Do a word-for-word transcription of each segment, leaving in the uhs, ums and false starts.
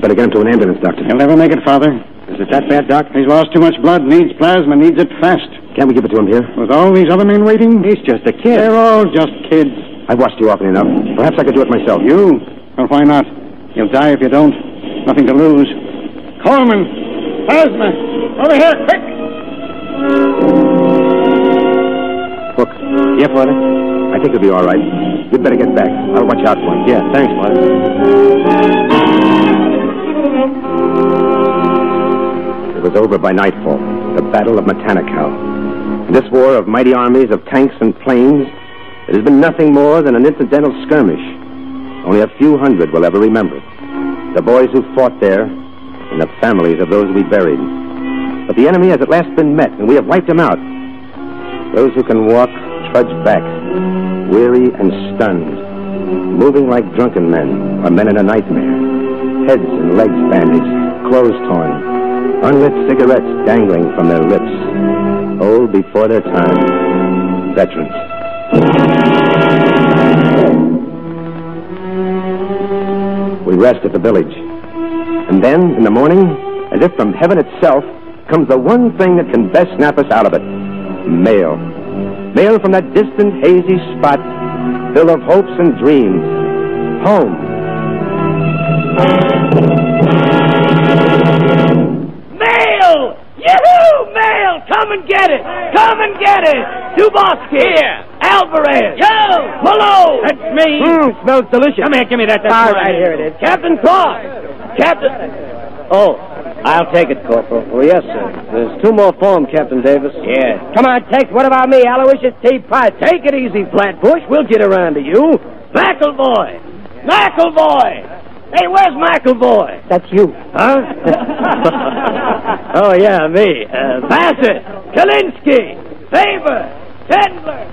better get him to an ambulance, Doctor. He'll never make it, Father. Is it that bad, Doc? He's lost too much blood, needs plasma, needs it fast. Can't we give it to him here? With all these other men waiting? He's just a kid. They're all just kids. I've watched you often enough. Perhaps I could do it myself. You? Well, why not? You'll die if you don't. Nothing to lose. Coleman! Plasma! Over here, quick! Hook. Yeah, Father? I think he'll be all right. You'd better get back. I'll watch out for him. Yeah, thanks, Father. It was over by nightfall. The Battle of Matanikau. In this war of mighty armies of tanks and planes, it has been nothing more than an incidental skirmish. Only a few hundred will ever remember it. The boys who fought there and the families of those we buried. But the enemy has at last been met, and we have wiped him out. Those who can walk trudge back, weary and stunned, moving like drunken men or men in a nightmare, heads and legs bandaged, clothes torn, unlit cigarettes dangling from their lips, old before their time, veterans. We rest at the village. And then, in the morning, as if from heaven itself, comes the one thing that can best snap us out of it. Mail. Mail from that distant, hazy spot, filled of hopes and dreams. Home. Mail! Yoo-hoo! Mail! Come and get it! Come and get it! Dubosky! Here! Alvarez! Yo! Malone! That's me! Mmm, smells delicious. Come here, give me that. That's All mine. right, here it is. Captain Cross! Captain... Oh, I'll take it, Corporal. Oh, yes, sir. There's two more for him, Captain Davis. Yeah. Come on, Tex. What about me? Aloysius T. Price. Take it easy, Flatbush. We'll get around to you. McElvoy! McElvoy! Hey, where's McElvoy? That's you. Huh? Oh, yeah, me. Uh, Bassett, Kalinsky, Faber, Tendler.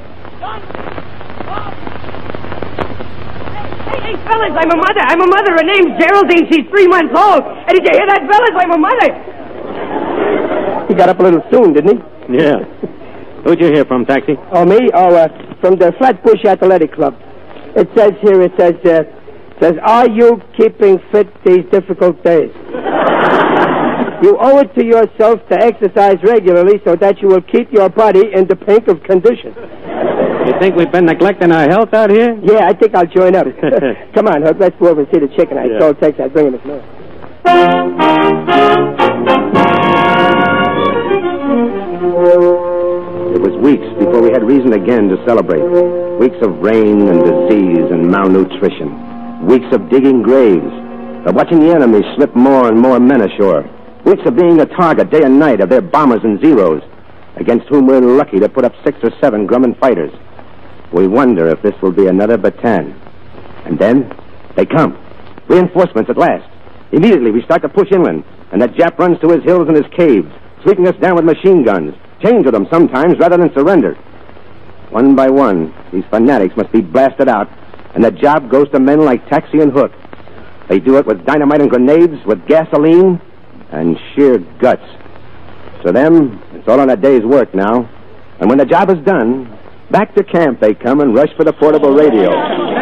Hey, hey, fellas, I'm a mother. I'm a mother. Her name's Geraldine. She's three months old. And did you hear that, fellas? I'm a mother. He got up a little soon, didn't he? Yeah. Who'd you hear from, Taxi? Oh, me? Oh, uh, from the Flatbush Athletic Club. It says here, it says, uh, says, are you keeping fit these difficult days? You owe it to yourself to exercise regularly so that you will keep your body in the pink of condition. You think we've been neglecting our health out here? Yeah, I think I'll join up. Come on, Hook, let's go over and see the chicken. I Yeah. told Tex I'd bring him his milk. It was weeks before we had reason again to celebrate. Weeks of rain and disease and malnutrition. Weeks of digging graves. Of watching the enemy slip more and more men ashore. Weeks of being a target day and night of their bombers and Zeros, against whom we're lucky to put up six or seven Grumman fighters. We wonder if this will be another Bataan. And then, they come. Reinforcements at last. Immediately we start to push inland, and that Jap runs to his hills and his caves, sweeping us down with machine guns, chained to them sometimes rather than surrender. One by one, these fanatics must be blasted out, and the job goes to men like Taxi and Hook. They do it with dynamite and grenades, with gasoline, and sheer guts. To them, it's all on a day's work now. And when the job is done, back to camp they come and rush for the portable radio.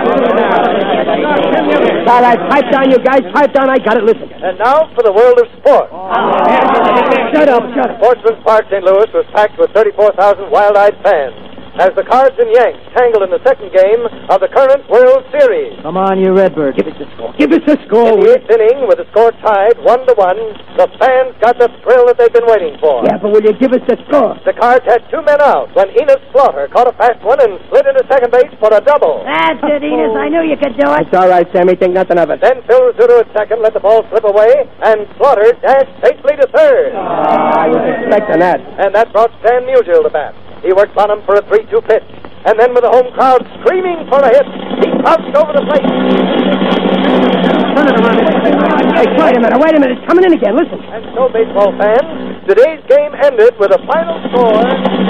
All right, pipe down, you guys. Pipe down. I got it. Listen. And now for the world of sport. Shut up, shut up. Sportsman's Park, Saint Louis was packed with thirty-four thousand wild-eyed fans as the Cards and Yanks tangled in the second game of the current World Series. Come on, you Redbird. Give us the score. Give us the In score. the eighth inning, with the score tied one to one, the fans got the thrill that they've been waiting for. Yeah, but will you give us the score? The Cards had two men out when Enos Slaughter caught a fast one and slid into second base for a double. That's it, Enos. I knew you could do it. It's all right, Sammy. Think nothing of it. Then Phil Rizzuto at second let the ball slip away, and Slaughter dashed safely to third. I was expecting that. And that brought Stan Musial to bat. He worked on him for a three two pitch. And then with the home crowd screaming for a hit, he crouched over the plate. Turn it around. Hey, wait a minute. Wait a minute. It's coming in again. Listen. And so, baseball fans, today's game ended with a final score.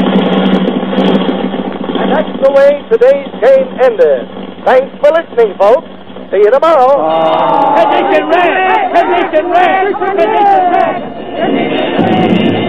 And that's the way today's game ended. Thanks for listening, folks. See you tomorrow. Position red! Position red! Position red!